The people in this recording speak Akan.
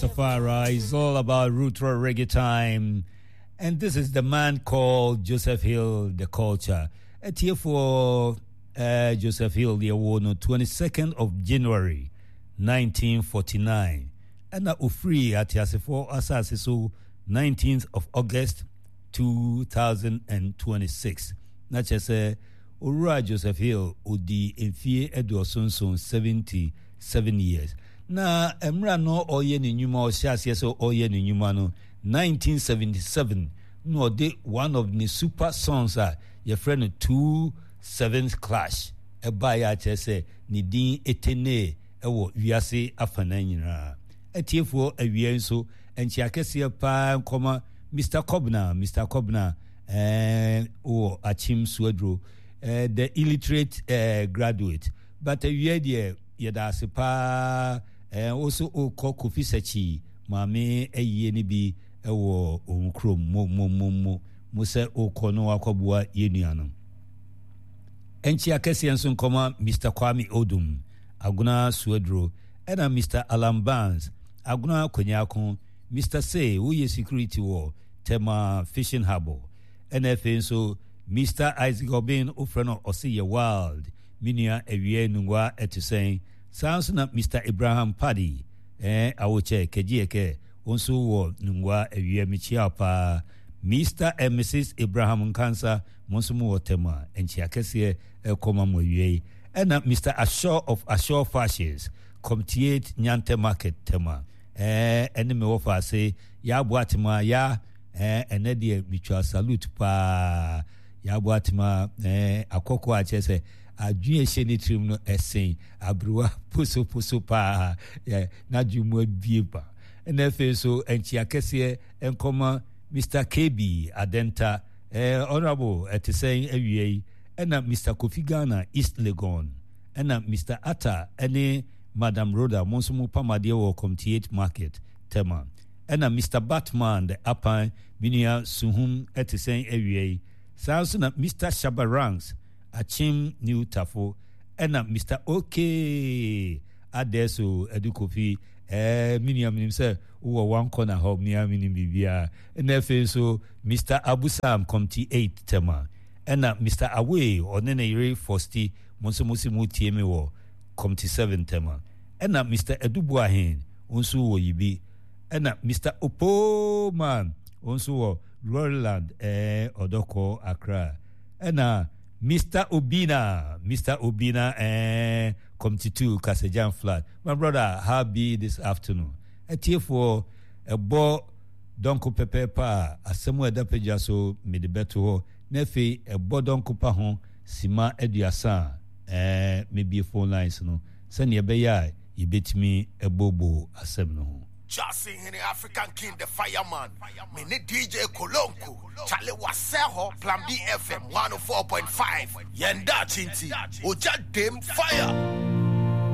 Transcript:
Rastafari. It's all about Rootra Reggae time. And this is the man called Joseph Hill, the culture. At here for Joseph Hill, the award on 22nd of January, 1949. And that was free at Yasefo Asase, so 19th of August, 2026. Not just Ura Joseph Hill, Odi Enfie Edward Sonson, 77 years. Na emra no oye ni nyuma o siase so oye ni nyuma no 1977 no de one of the super songs your friend 2/7 clash e ba ya chese ni din etene e wo wiase afana nyina etiefo awie nso enchi akese pa nkoma Mr. Kobna o achim suadro the illiterate graduate but awie de yeda sepa also Kofi Sechi mame eyi ni bi ewo onkrom mo se okono akobua yenuano enchi akese enso nkoma Mr. Kwame Odum aguna suadro ena Mr. Alan Barnes aguna konyakon Mr. Say who is security war tema fishing harbor NFA so Mr. Isaac Obin ofreno osiye wild minia ewie nungwa etusen sounds na Mr. Abraham Paddy awoche kejieke onso wo nungwa ewie michiapa Mr. and Mrs. Abraham Nkansa monsumu wotema enchi akese koma mowie and Mr. Ashore of Ashore Fashions Comtiate Nyante Market tema ene me wofa say ya boatima ya ene de mutual salute pa ya boatima akoko achese adwue hye trim no esen abruwa poso pa na dwumu abieba na fe so enchi akese enkoma Mr. KB Adenta honorable etisen awie na Mr. Kofi Ghana East Legon na Mr. Atta ene Madam Rhoda monsumu pamade wo Comtiate Market tema na Mr. Batman the upper minia suhum etisen awie sounds na Mr. Shabaranks Achim New Tafo ena Mr. OK adeso edukofi miniam nim se wo one corner ho minim bibia ena fe so Mr. Abusam Comti 8 tema ena Mr. Away onene yire Fosti monsomosi mutieme wo Comti 7 tema ena Mr. Edubuahin onso wo yibi ena Mr. Opo man onso wo Roland Odoko Accra ena Mr. Obina Comti 2 Kasejan flat. My brother, how be this afternoon? For a bo donko pepe pa asemu edapeja so medebeto ho nefe a bo donko pa ho sima eduasa maybe phone lines no send ye beya yibetimi ebobo asem no ho. Just in the African King, the fireman. Me ne DJ Kolonko. Charlie Waseho, Plan B FM 104.5. Yenda Chinti. Oja Dem Fire.